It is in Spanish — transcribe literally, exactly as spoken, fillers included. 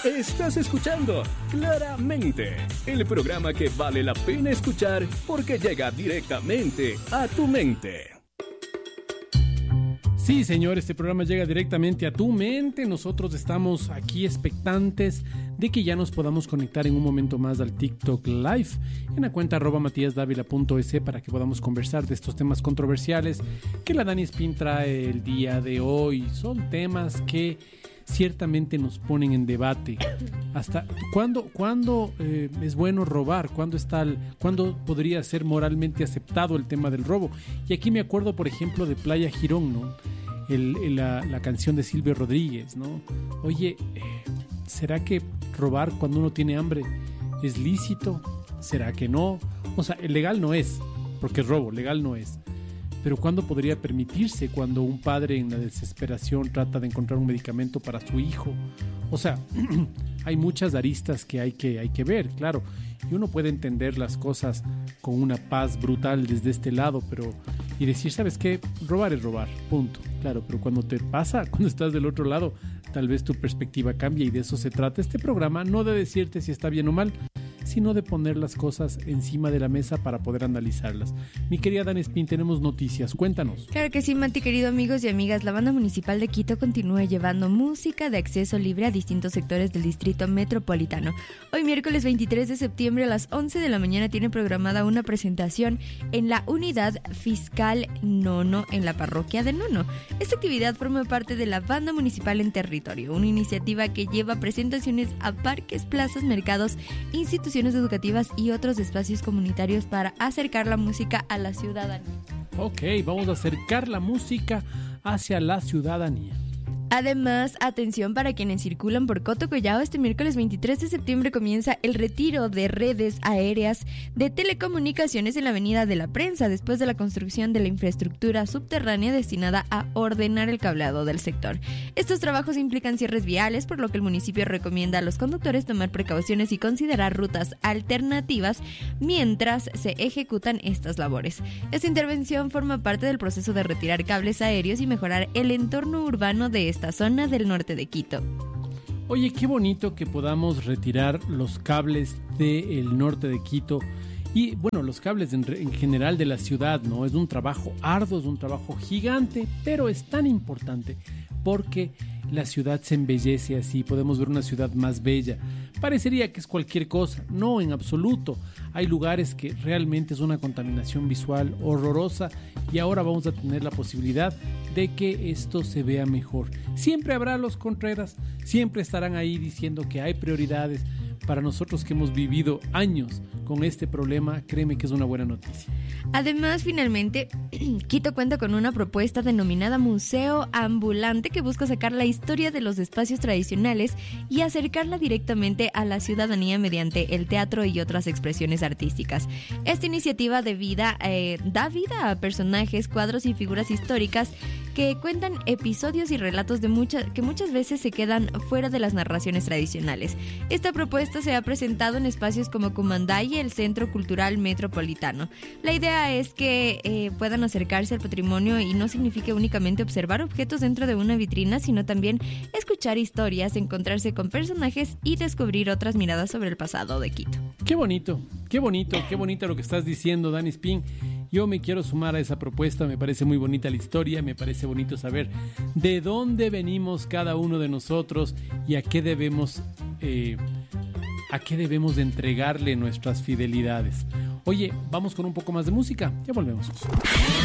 Estás escuchando Claramente, el programa que vale la pena escuchar porque llega directamente a tu mente. Sí, señor, este programa llega directamente a tu mente. Nosotros estamos aquí expectantes de que ya nos podamos conectar en un momento más al TikTok Live en la cuenta arroba matíasdávila punto es para que podamos conversar de estos temas controversiales que la Dani Spin trae el día de hoy. Son temas que ciertamente nos ponen en debate. Hasta cuándo, cuándo eh, es bueno robar, cuándo está el, cuándo podría ser moralmente aceptado el tema del robo. Y aquí me acuerdo, por ejemplo, de Playa Girón, ¿no? El, el, la, la canción de Silvio Rodríguez, ¿no? Oye, eh, ¿será que robar cuando uno tiene hambre es lícito? ¿Será que no? O sea, legal no es, porque es robo, legal no es. Pero ¿cuándo podría permitirse cuando un padre en la desesperación trata de encontrar un medicamento para su hijo? O sea, hay muchas aristas que hay que, hay que ver, claro. Y uno puede entender las cosas con una paz brutal desde este lado, pero... Y decir, ¿sabes qué? Robar es robar, punto. Claro, pero cuando te pasa, cuando estás del otro lado, tal vez tu perspectiva cambia y de eso se trata este programa, no de decirte si está bien o mal, sino de poner las cosas encima de la mesa para poder analizarlas. Mi querida Dani Spin, tenemos noticias, cuéntanos. Claro que sí, Mati, querido amigos y amigas. La Banda Municipal de Quito continúa llevando música de acceso libre a distintos sectores del distrito metropolitano. Hoy, miércoles veintitrés de septiembre, a las once de la mañana, tiene programada una presentación en la Unidad Fiscal Nono, en la parroquia de Nono. Esta actividad forma parte de la Banda Municipal en Territorio, una iniciativa que lleva presentaciones a parques, plazas, mercados, instituciones educativas y otros espacios comunitarios para acercar la música a la ciudadanía. Ok, vamos a acercar la música hacia la ciudadanía. Además, atención para quienes circulan por Coto Collao, este miércoles veintitrés de septiembre comienza el retiro de redes aéreas de telecomunicaciones en la Avenida de la Prensa, después de la construcción de la infraestructura subterránea destinada a ordenar el cableado del sector. Estos trabajos implican cierres viales, por lo que el municipio recomienda a los conductores tomar precauciones y considerar rutas alternativas mientras se ejecutan estas labores. Esta intervención forma parte del proceso de retirar cables aéreos y mejorar el entorno urbano de esta esta zona del norte de Quito. Oye, qué bonito que podamos retirar los cables del norte de Quito y, bueno, los cables en, en general de la ciudad, ¿no? Es un trabajo arduo, es un trabajo gigante, pero es tan importante porque la ciudad se embellece así, podemos ver una ciudad más bella. Parecería que es cualquier cosa, no, en absoluto. Hay lugares que realmente es una contaminación visual horrorosa y ahora vamos a tener la posibilidad de que esto se vea mejor. Siempre habrá los contreras, siempre estarán ahí diciendo que hay prioridades. Para nosotros que hemos vivido años con este problema, créeme que es una buena noticia. Además, finalmente, Quito cuenta con una propuesta denominada Museo Ambulante que busca sacar la historia de los espacios tradicionales y acercarla directamente a la ciudadanía mediante el teatro y otras expresiones artísticas. Esta iniciativa de vida, eh, da vida a personajes, cuadros y figuras históricas que cuentan episodios y relatos de muchas, que muchas veces se quedan fuera de las narraciones tradicionales. Esta propuesta se ha presentado en espacios como Cumanday y el Centro Cultural Metropolitano. La idea es que eh, puedan acercarse al patrimonio y no signifique únicamente observar objetos dentro de una vitrina, sino también escuchar historias, encontrarse con personajes y descubrir otras miradas sobre el pasado de Quito. Qué bonito, qué bonito, qué bonito lo que estás diciendo, Dani Spin. Yo me quiero sumar a esa propuesta, me parece muy bonita la historia, me parece bonito saber de dónde venimos cada uno de nosotros y a qué debemos, eh, a qué debemos de entregarle nuestras fidelidades. Oye, vamos con un poco más de música, ya volvemos.